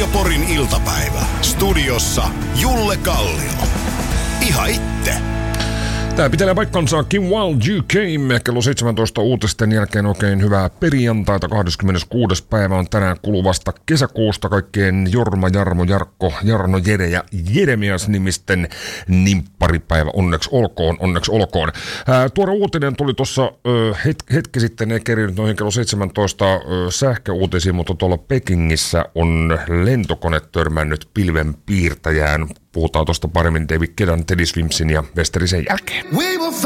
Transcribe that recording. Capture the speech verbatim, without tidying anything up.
Radio Porin iltapäivä. Studiossa Julle Kallio. Ihan itte. Tämä pitää paikkansa. Kim Wilde U K. Kello seitsemäntoista uutisten jälkeen oikein hyvää perjantaita. kahdeskymmeneskuudes päivä on tänään kuluvasta kesäkuusta. Kaikkien Jorma, Jarmo, Jarkko, Jarno, Jere ja Jeremias nimisten nimpparipäivä. Onneksi olkoon, onneksi olkoon. Ää, tuore uutinen tuli tuossa het, hetki sitten. Ei kerinyt noihin kello seitsemäntoista ö, sähköuutisiin, mutta tuolla Pekingissä on lentokone törmännyt pilvenpiirtäjään. Puhutaan tuosta paremmin David Kedan, Teddy Swimsin ja Westerisen jälkeen.